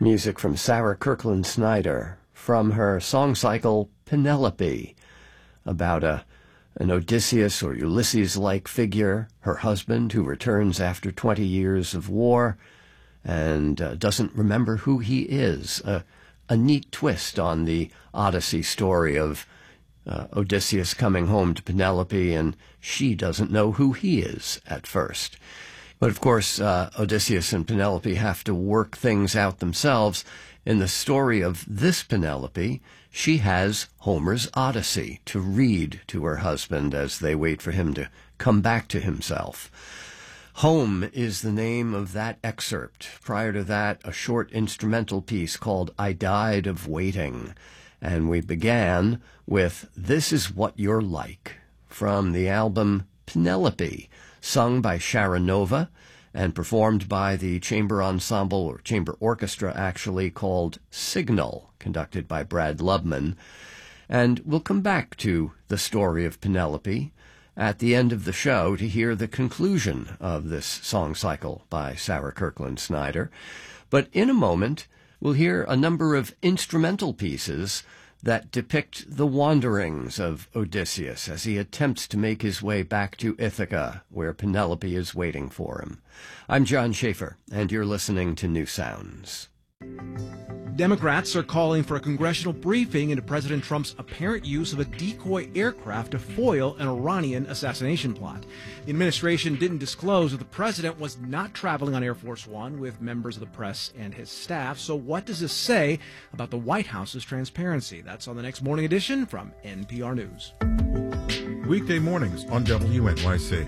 Music from Sarah Kirkland Snyder from her song cycle Penelope, about an Odysseus or Ulysses-like figure, her husband who returns after 20 years of war and doesn't remember who he is. A neat twist on the Odyssey story of Odysseus coming home to Penelope, and she doesn't know who he is at first. But of course, Odysseus and Penelope have to work things out themselves. In the story of this Penelope, she has Homer's Odyssey to read to her husband as they wait for him to come back to himself. Home is the name of that excerpt. Prior to that, a short instrumental piece called I Died of Waiting. And we began with This Is What You're Like from the album Penelope, sung by Sharonova and performed by the chamber ensemble, or chamber orchestra actually, called Signal, conducted by Brad Lubman. And we'll come back to the story of Penelope at the end of the show to hear the conclusion of this song cycle by Sarah Kirkland Snyder. But in a moment, we'll hear a number of instrumental pieces that depict the wanderings of Odysseus as he attempts to make his way back to Ithaca, where Penelope is waiting for him. I'm John Schaefer, and you're listening to New Sounds. Democrats are calling for a congressional briefing into President Trump's apparent use of a decoy aircraft to foil an Iranian assassination plot. The administration didn't disclose that the president was not traveling on Air Force One with members of the press and his staff. So what does this say about the White House's transparency? That's on the next morning edition from NPR News. Weekday mornings on WNYC.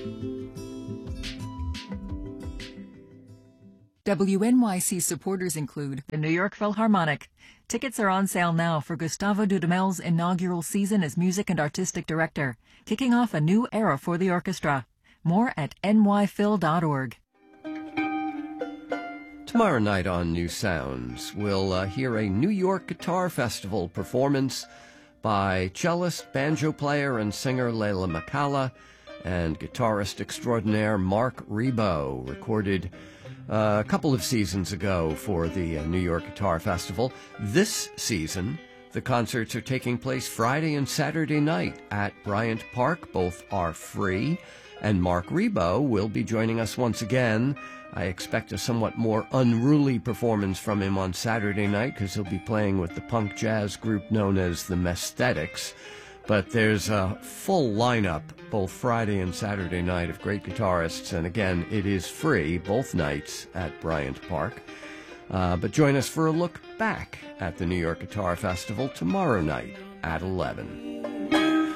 WNYC supporters include the New York Philharmonic. Tickets are on sale now for Gustavo Dudamel's inaugural season as music and artistic director, kicking off a new era for the orchestra. More at nyphil.org. Tomorrow night on New Sounds, we'll hear a New York Guitar Festival performance by cellist, banjo player, and singer Layla McCalla and guitarist extraordinaire Mark Ribot, recorded a couple of seasons ago for the New York Guitar Festival. This season, the concerts are taking place Friday and Saturday night at Bryant Park. Both are free, and Mark Ribot will be joining us once again. I expect a somewhat more unruly performance from him on Saturday night because he'll be playing with the punk jazz group known as the Mesthetics. But there's a full lineup both Friday and Saturday night of great guitarists, and again, it is free both nights at Bryant Park. But join us for a look back at the New York Guitar Festival tomorrow night at 11.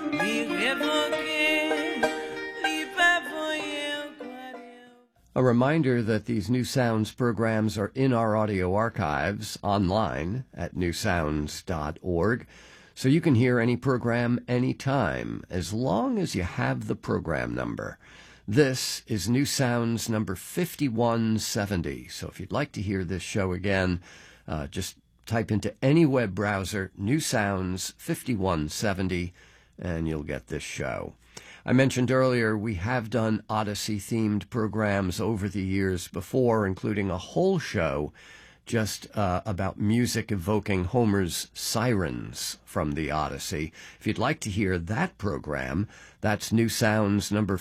A reminder that these New Sounds programs are in our audio archives online at newsounds.org. So you can hear any program anytime, as long as you have the program number. This is New Sounds number 5170. So if you'd like to hear this show again, just type into any web browser, New Sounds 5170, and you'll get this show. I mentioned earlier we have done Odyssey-themed programs over the years before, including a whole show just about music evoking Homer's sirens from the Odyssey. If you'd like to hear that program, that's New Sounds number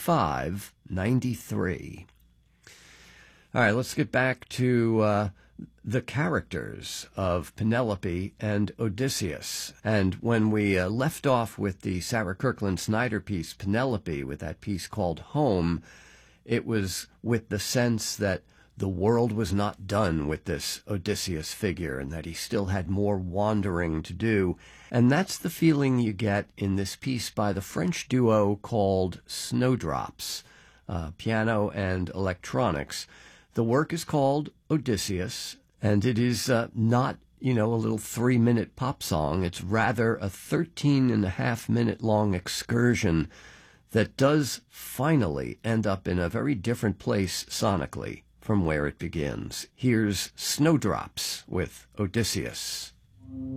4593. All right, let's get back to the characters of Penelope and Odysseus. And when we left off with the Sarah Kirkland Snyder piece, Penelope, with that piece called Home, it was with the sense that the world was not done with this Odysseus figure and that he still had more wandering to do. And that's the feeling you get in this piece by the French duo called Snowdrops, piano and electronics. The work is called Odysseus, and it is not, a little 3-minute pop song. It's rather a 13.5-minute long excursion that does finally end up in a very different place sonically from where it begins. Here's Snowdrops with Odysseus.